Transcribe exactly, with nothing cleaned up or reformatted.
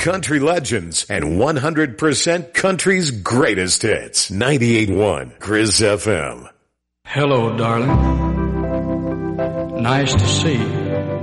country legends and one hundred percent country's greatest hits. ninety-eight point one Chris F M. Hello, darling. Nice to see you.